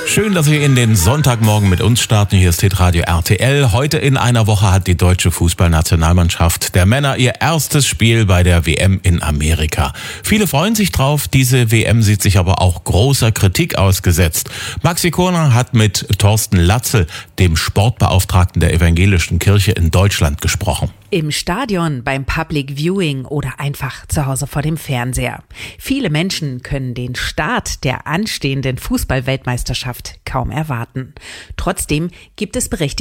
Schön, dass Sie in den Sonntagmorgen mit uns starten. Hier ist Hitradio RTL. Heute in einer Woche hat die deutsche Fußballnationalmannschaft der Männer ihr erstes Spiel bei der WM in Amerika. Viele freuen sich drauf. Diese WM sieht sich aber auch großer Kritik ausgesetzt. Maxi Kurner hat mit Thorsten Latzel, dem Sportbeauftragten der Evangelischen Kirche in Deutschland, gesprochen. Im Stadion, beim Public Viewing oder einfach zu Hause vor dem Fernseher. Viele Menschen können den Start der anstehenden Fußball-Weltmeisterschaft kaum erwarten. Trotzdem gibt es berechtigte